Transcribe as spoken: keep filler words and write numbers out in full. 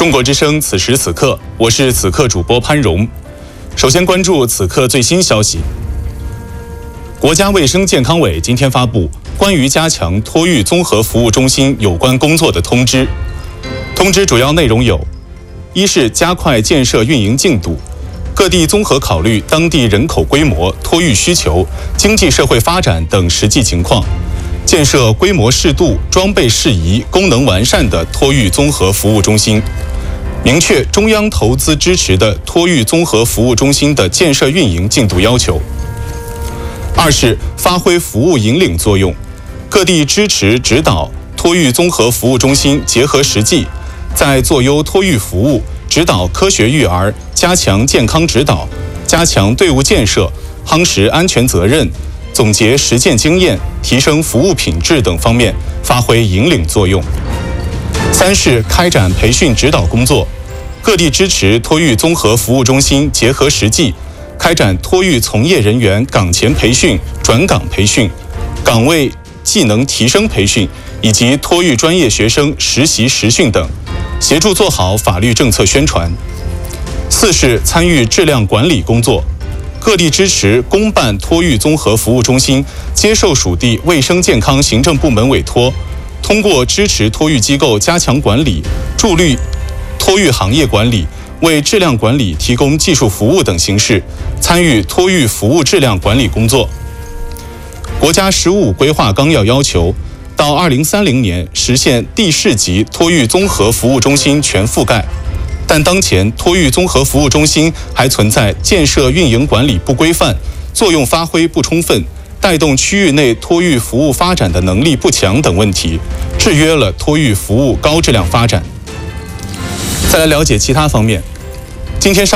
中国之声，此时此刻，我是此刻主播潘荣。首先关注此刻最新消息。国家卫生健康委今天发布关于加强托育综合服务中心有关工作的通知。通知主要内容有：一是加快建设运营进度，各地综合考虑当地人口规模、托育需求、经济社会发展等实际情况，建设规模适度、装备适宜、功能完善的托育综合服务中心，明确中央投资支持的托育综合服务中心的建设运营进度要求。二是发挥服务引领作用，各地支持指导托育综合服务中心结合实际，在做优托育服务、指导科学育儿、加强健康指导、加强队伍建设、夯实安全责任、总结实践经验、提升服务品质等方面发挥引领作用。三是开展培训指导工作，各地支持托育综合服务中心结合实际，开展托育从业人员岗前培训、转岗培训、岗位技能提升培训以及托育专业学生实习实训等，协助做好法律政策宣传。四是参与质量管理工作，各地支持公办托育综合服务中心接受属地卫生健康行政部门委托，通过支持托育机构加强管理、助力托育行业管理，为质量管理提供技术服务等形式，参与托育服务质量管理工作。国家“十五”规划纲要要求，到二零三零年实现地市级托育综合服务中心全覆盖。但当前托育综合服务中心还存在建设运营管理不规范、作用发挥不充分、带动区域内托育服务发展的能力不强等问题，制约了托育服务高质量发展。再来了解其他方面，今天上